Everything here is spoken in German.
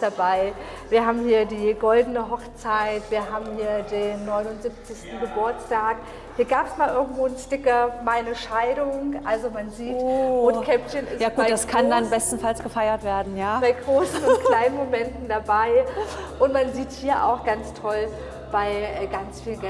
dabei. Wir haben hier die goldene Hochzeit, wir haben hier den 79. Geburtstag. Hier gab es mal irgendwo einen Sticker, meine Scheidung. Also man sieht, Rotkäppchen ist Ja gut, das kann dann bestenfalls gefeiert werden, ja. bei großen und kleinen Momenten dabei. Und man sieht hier auch ganz toll bei ganz vielen